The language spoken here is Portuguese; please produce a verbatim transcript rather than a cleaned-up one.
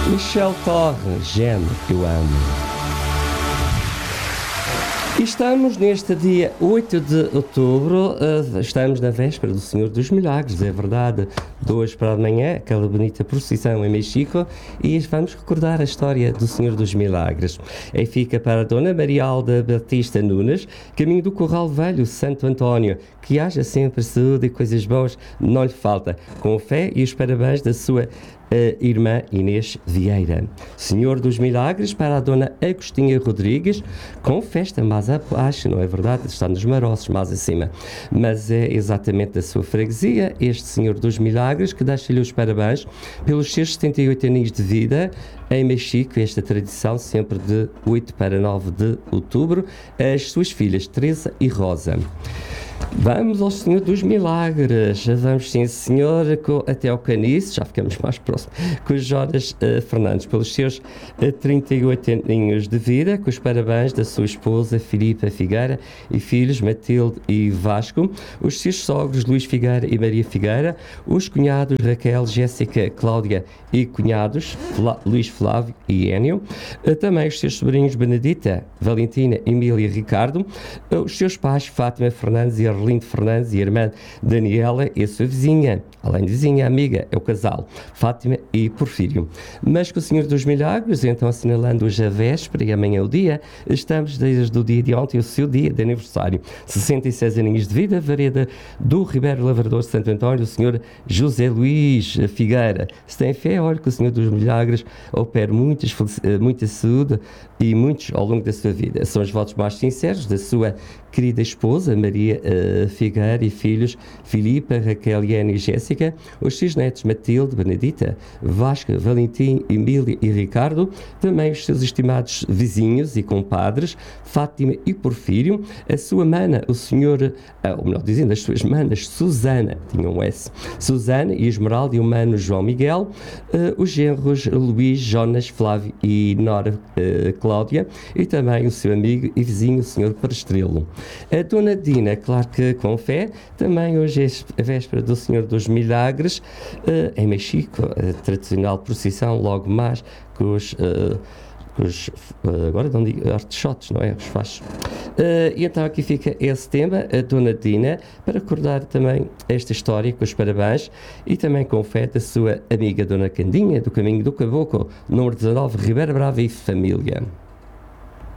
Michel Torre, Gene, eu amo. E estamos neste dia oito de outubro, uh, estamos na véspera do Senhor dos Milagres, é verdade, de hoje para amanhã, aquela bonita procissão em Mexico, e vamos recordar a história do Senhor dos Milagres. Aí fica para a Dona Maria Alda Batista Nunes, caminho do Corral Velho, Santo António, que haja sempre saúde e coisas boas, não lhe falta, com fé e os parabéns da sua a irmã Inês Vieira. Senhor dos Milagres para a Dona Agostinha Rodrigues, com festa mais abaixo, não é verdade? Está nos Maroços, mais acima. Mas é exatamente da sua freguesia, este Senhor dos Milagres, que deixa-lhe os parabéns pelos seus setenta e oito aninhos de vida em Mexico, esta tradição sempre de oito para nove de outubro, as suas filhas Teresa e Rosa. Vamos ao Senhor dos Milagres, vamos sim senhor, com, até ao Caniço, já ficamos mais próximos, com os Jonas uh, Fernandes, pelos seus uh, trinta e oito aninhos de vida, com os parabéns da sua esposa Filipa Figueira e filhos Matilde e Vasco, os seus sogros Luís Figueira e Maria Figueira, os cunhados Raquel, Jéssica, Cláudia e cunhados Fla, Luís Flávio e Énio, uh, também os seus sobrinhos Benedita, Valentina, Emília e Ricardo, uh, os seus pais Fátima Fernandes e Arlindo Fernandes e a irmã Daniela e a sua vizinha, além de vizinha, amiga, é o casal, Fátima e Porfírio. Mas com o Senhor dos Milagres, então assinalando hoje a véspera e amanhã o dia, estamos desde o dia de ontem, o seu dia de aniversário. sessenta e seis aninhos de vida, Vareda do Ribeiro Lavrador de Santo António, o Senhor José Luís Figueira. Se tem fé, olha que o Senhor dos Milagres opera muitas, muita saúde e muitos ao longo da sua vida. São os votos mais sinceros da sua querida esposa, Maria uh, Figueira, e filhos Filipa, Raquel, Iane e Jéssica, os seus netos Matilde, Benedita, Vasca, Valentim, Emília e Ricardo, também os seus estimados vizinhos e compadres, Fátima e Porfírio, a sua mana, o senhor, uh, ou melhor dizendo, as suas manas, Susana, tinham um S, Susana e Esmeralda e o mano João Miguel, uh, os genros Luís, Jonas, Flávio e Nora uh, Cláudia, e também o seu amigo e vizinho, o senhor Parestrelo. A Dona Dina, claro que com fé, também hoje é a véspera do Senhor dos Milagres, uh, em Mexico, a tradicional procissão, logo mais com os, uh, com os uh, agora não digo arteshotes, não é? Os fachos. Uh, e então aqui fica esse tema, a Dona Dina, para recordar também esta história com os parabéns e também com fé da sua amiga Dona Candinha, do Caminho do Caboclo, número dezanove, Ribeira Brava e família.